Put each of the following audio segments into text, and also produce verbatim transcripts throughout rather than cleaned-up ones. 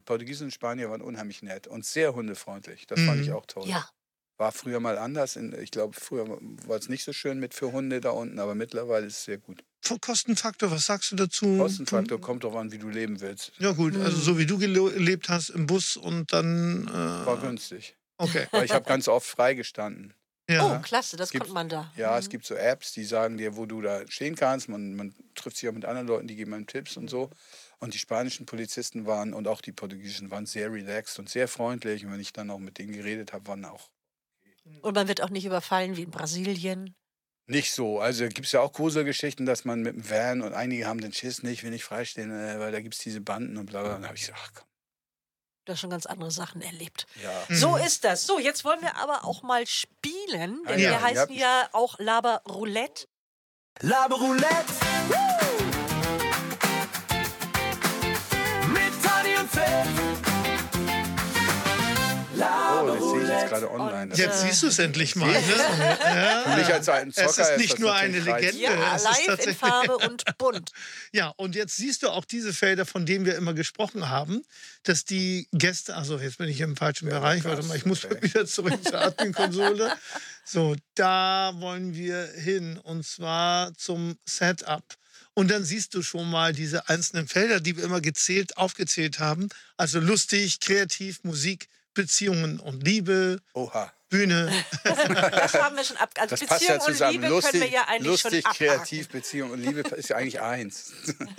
Portugiesen und Spanier waren unheimlich nett und sehr hundefreundlich. Das Mhm. fand ich auch toll. Ja. War früher mal anders. In, ich glaube, früher war es nicht so schön mit für Hunde da unten, aber mittlerweile ist es sehr gut. Vor Kostenfaktor, was sagst du dazu? Kostenfaktor kommt doch an, wie du leben willst. Ja gut, also so wie du gele- gelebt hast im Bus und dann... Äh, War günstig. okay. Weil ich habe ganz oft freigestanden. Ja. Oh, klasse, das Gibt- konnte man da. Ja, es gibt so Apps, die sagen dir, wo du da stehen kannst. Man, man trifft sich auch mit anderen Leuten, die geben einem Tipps und so. Und die spanischen Polizisten waren und auch die portugiesischen waren sehr relaxed und sehr freundlich. Und wenn ich dann auch mit denen geredet habe, waren auch Und man wird auch nicht überfallen wie in Brasilien. nicht so. Also gibt es ja auch Gruselgeschichten, dass man mit dem Van und einige haben den Schiss nicht, will nicht freistehen, äh, weil da gibt es diese Banden und bla bla. Dann habe ich gesagt, ach komm, Du hast schon ganz andere Sachen erlebt. ja. So ist das. So, jetzt wollen wir aber auch mal spielen, denn Ja, wir ihr heißen habt- ja auch Laber Roulette. Laber Roulette. Mit Tani und Fred. Oh, das sehe ich jetzt gerade online. Das Jetzt Äh, siehst du es endlich mal. Ne? für mich als alten Zocker Es ist nicht das nur natürlich eine reizend. Legende. Ja, es ist live in tatsächlich- Farbe und bunt. Ja, und jetzt siehst du auch diese Felder, von denen wir immer gesprochen haben, dass die Gäste, also jetzt bin ich im falschen Bereich, warte mal, ich muss okay. wieder zurück zur Admin-Konsole. So, da wollen wir hin und zwar zum Setup. Und dann siehst du schon mal diese einzelnen Felder, die wir immer gezählt, aufgezählt haben. Also lustig, kreativ, Musik, Beziehungen und Liebe, Oha. Bühne. Das haben wir schon ab. Also Das passt Beziehung ja zusammen. und Liebe Lustig, können wir ja eigentlich lustig schon abhaken. kreativ, Beziehung und Liebe ist ja eigentlich eins.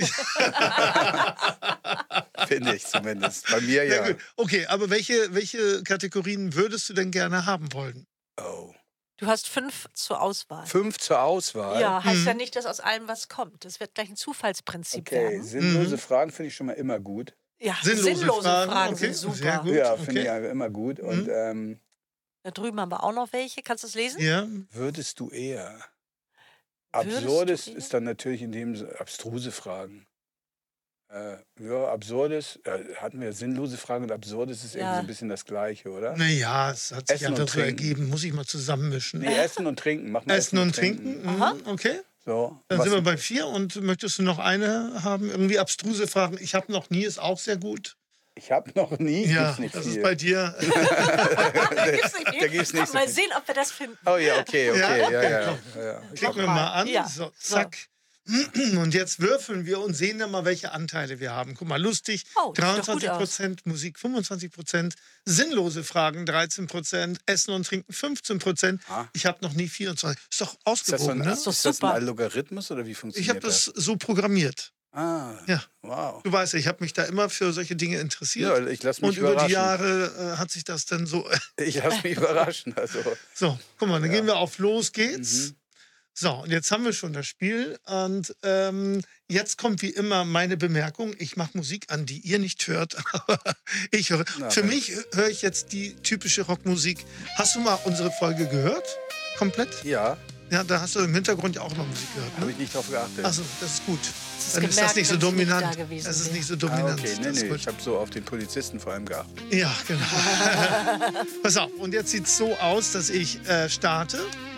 Finde ich zumindest. Bei mir Ja, ja. gut. Okay, aber welche, welche Kategorien würdest du denn gerne haben wollen? Oh. Du hast fünf zur Auswahl. Fünf zur Auswahl. Ja, heißt Mhm. ja nicht, dass aus allem was kommt. Das wird gleich ein Zufallsprinzip Okay, werden. sinnlose Fragen finde ich schon mal immer gut. Ja, Sinnlose sinnlose, Fragen, Fragen, okay, sind sehr super. gut. Ja, okay. finde ich einfach immer gut. Und ähm, Da drüben haben wir auch noch welche. Kannst du es lesen? Ja, würdest du eher? Würdest Absurdes du eher? ist dann natürlich in dem Sinne abstruse Fragen. Äh, ja, absurdes, äh, hatten wir sinnlose Fragen und absurdes ist Ja. irgendwie so ein bisschen das Gleiche, oder? naja, es hat sich Essen und einfach so Trinken. ergeben. Muss ich mal zusammenmischen. Nee, Essen und Trinken. Mach mal Essen und Trinken, mhm, Aha. okay. So. Dann Was- sind wir bei vier und möchtest du noch eine haben? Irgendwie abstruse Fragen. Ich habe noch nie, ist auch sehr gut. Ich habe noch nie. Ja, Gibt's nicht das viel. ist bei dir. Da gibt's nicht viel. Da gibt's nicht so Mal viel. sehen, ob wir das finden. Oh ja, okay, okay, Ja, ja, okay, ja. ja, komm. ja. Ich Klicken wir mal. mal an. Ja. So, zack. Und jetzt würfeln wir und sehen dann mal, welche Anteile wir haben. Guck mal, lustig, Oh, das sieht doch gut dreiundzwanzig Prozent, Musik fünfundzwanzig Prozent, sinnlose Fragen dreizehn Prozent, Essen und Trinken fünfzehn Prozent. Ah. Ich habe noch nie vierundzwanzig. Ist doch Ist das, so ausgewogen, ein, ne? ist doch ist das ein super. Logarithmus oder wie Ich funktioniert habe das so programmiert. Ah, Ja. wow. Du weißt ja, ich habe mich da immer für solche Dinge interessiert. Ja, ich lasse mich und über überraschen. die Jahre äh, hat sich das dann so... Ich lasse mich überraschen. Also. So, guck mal, dann Ja. gehen wir auf Los geht's. Mhm. So, und jetzt haben wir schon das Spiel. Und ähm, jetzt kommt wie immer meine Bemerkung. Ich mache Musik an, die ihr nicht hört. Aber ich höre. Na, Für wenn- mich höre ich jetzt die typische Rockmusik. Hast du mal unsere Folge gehört? Komplett? Ja, Ja, da hast du im Hintergrund ja auch noch Musik gehört. habe Ne? ich nicht drauf geachtet. Achso, das ist gut. ist Dann ist das gemerkt, nicht so wenn's nicht dominant. da gewesen Das ist wäre. nicht so Ah, dominant. okay, nee, Das ist nee, gut. ich habe so auf den Polizisten vor allem geachtet. Ja, genau. Pass auf, und jetzt sieht es so aus, dass ich äh, starte.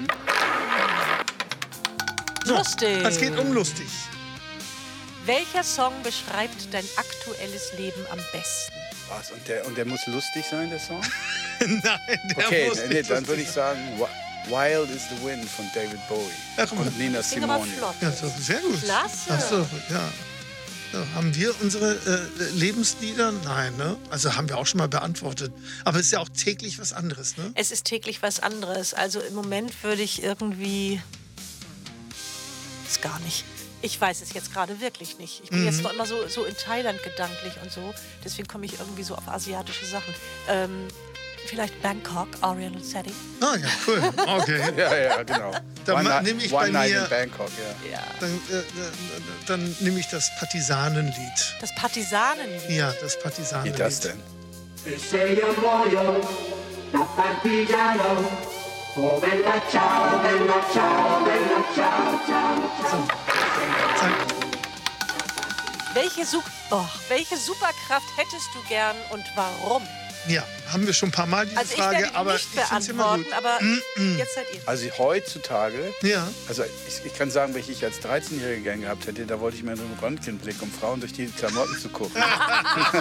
So, Lustig. es geht um lustig. Welcher Song beschreibt dein aktuelles Leben am besten? Was? Und der, und der muss lustig sein, der Song? Nein, der Okay, muss nee, nicht dann lustig würde ich sagen Wi- Wild is the Wind von David Bowie Ach, guck mal. und Nina Klingt aber Simone. flott. Ja, so, sehr gut. Klasse. Ach so, ja. Ja, haben wir unsere äh, Lebenslieder? Nein, ne? Also haben wir auch schon mal beantwortet. Aber es ist ja auch täglich was anderes, ne? Es ist täglich was anderes. Also im Moment würde ich irgendwie... Ist gar nicht. Ich weiß es jetzt gerade wirklich nicht. Ich bin Mhm. jetzt noch immer so, so in Thailand gedanklich und so. Deswegen komme ich irgendwie so auf asiatische Sachen. Ähm, vielleicht Bangkok, Ariel und Sadie. Ah ja, cool. Okay. Ja, ja, genau. Dann One ma- Night- nehm ich One bei Night mir- in Bangkok, ja. Ja. Dann, äh, äh, dann nehme ich das Partisanenlied. Das Partisanenlied. Ja, das Wie Partisanenlied. das denn? Se sei un muoio da partigiano, oh bella ciao, bella ciao, bella ciao, ciao, ciao. Zack. Welche, Sup oh, welche Superkraft hättest du gern und warum? Ja, haben wir schon ein paar Mal diese Also ich Frage, werde die aber nicht ich finde es immer gut. beantworten, aber jetzt seid ihr. Also heutzutage, Ja, also ich, ich kann sagen, welche ich als dreizehnjährige gern gehabt hätte, da wollte ich mir einen Röntgenblick, um Frauen durch die Klamotten zu gucken.